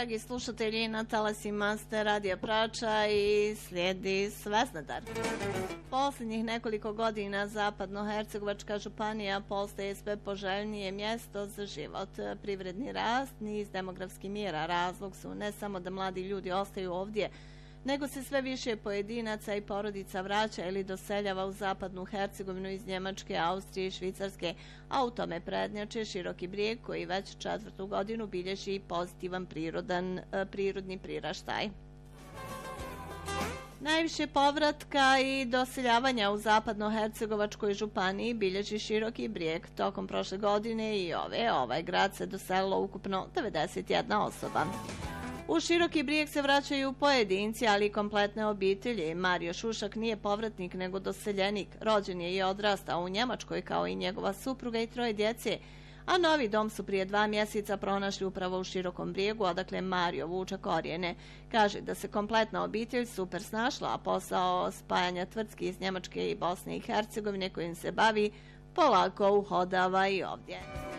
dragi slušatelji, na talasima ste Radija Prača i slijedi Svesnadar. Posljednjih nekoliko godina Zapadnohercegovačka županija postaje sve poželjnije mjesto za život. Privredni rast, niz demografskih mjera razlog su ne samo da mladi ljudi ostaju ovdje, nego se sve više pojedinaca i porodica vraća ili doseljava u Zapadnu Hercegovinu iz Njemačke, Austrije i Švicarske, a u tome prednjače Široki Brijeg koji već 4. godinu bilježi pozitivan prirodni priraštaj. Najviše povratka i doseljavanja u Zapadnohercegovačkoj županiji bilježi Široki Brijeg. Tokom prošle godine i ovaj grad se doselilo ukupno 91 osoba. U Široki Brijeg se vraćaju pojedinci, ali i kompletne obitelji. Mario Šušak nije povratnik nego doseljenik. Rođen je i odrastao u Njemačkoj kao i njegova supruga i 3 djece, a novi dom su prije 2 mjeseca pronašli upravo u Širokom Brijegu, odakle Mario vuče korijene. Kaže da se kompletna obitelj super snašla, a posao spajanja tvrtki iz Njemačke i Bosne i Hercegovine kojim se bavi polako uhodava i ovdje.